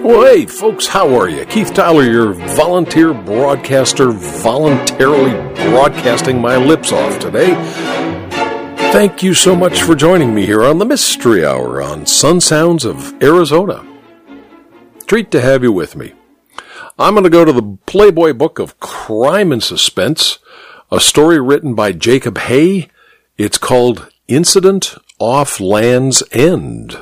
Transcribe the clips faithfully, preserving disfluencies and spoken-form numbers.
Well, hey, folks, how are you? Keith Tyler, your volunteer broadcaster, voluntarily broadcasting my lips off today. Thank you so much for joining me here on the Mystery Hour on Sun Sounds of Arizona. Treat to have you with me. I'm going to go to the Playboy Book of Crime and Suspense, a story written by Jacob Hay. It's called Incident Off Land's End.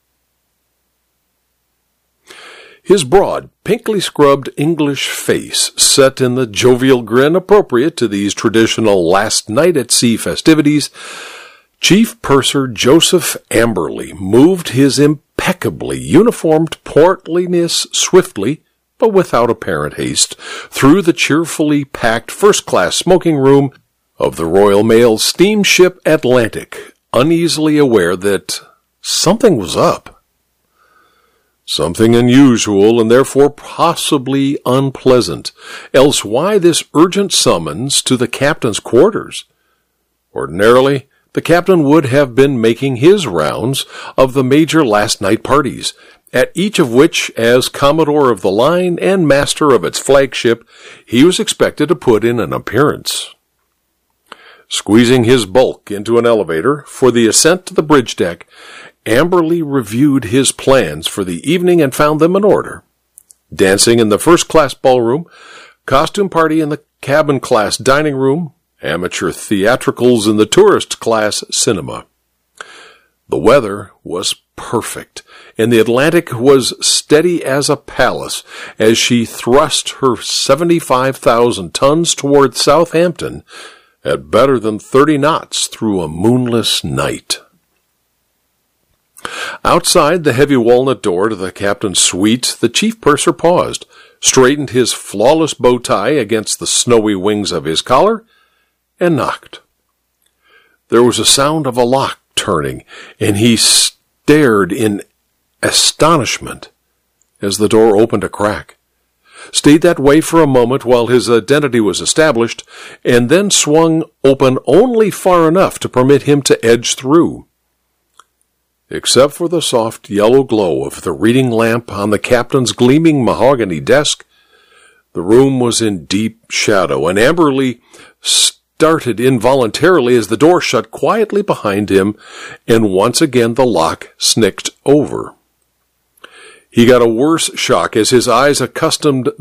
His broad, pinkly scrubbed English face set in the jovial grin appropriate to these traditional last night at sea festivities, Chief Purser Joseph Amberley moved his impeccably uniformed portliness swiftly, but without apparent haste, through the cheerfully packed first-class smoking room of the Royal Mail steamship Atlantic, uneasily aware that something was up. Something unusual and therefore possibly unpleasant. Else why this urgent summons to the captain's quarters? Ordinarily, the captain would have been making his rounds of the major last night parties, at each of which, as Commodore of the line and master of its flagship, he was expected to put in an appearance. Squeezing his bulk into an elevator for the ascent to the bridge deck, Amberley reviewed his plans for the evening and found them in order. Dancing in the first-class ballroom, costume party in the cabin-class dining room, amateur theatricals in the tourist-class cinema. The weather was perfect, and the Atlantic was steady as a palace as she thrust her seventy-five thousand tons toward Southampton at better than thirty knots through a moonless night. Outside the heavy walnut door to the captain's suite, the chief purser paused, straightened his flawless bow tie against the snowy wings of his collar, and knocked. There was a sound of a lock turning, and he stared in astonishment as the door opened a crack, stayed that way for a moment while his identity was established, and then swung open only far enough to permit him to edge through. Except for the soft yellow glow of the reading lamp on the captain's gleaming mahogany desk, the room was in deep shadow, and Amberley started involuntarily as the door shut quietly behind him, and once again the lock snicked over. He got a worse shock as his eyes accustomed